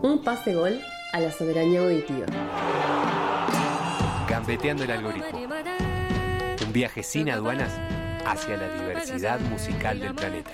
Un pase-gol a la soberanía auditiva. Gambeteando el algoritmo. Un viaje sin aduanas hacia la diversidad musical del planeta.